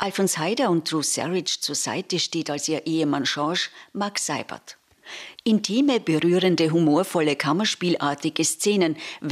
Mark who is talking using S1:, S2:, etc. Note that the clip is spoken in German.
S1: Alfons Heider und Drew Sarich zur Seite steht als ihr Ehemann Schorsch Max Seibert. Intime, berührende, humorvolle, kammerspielartige Szenen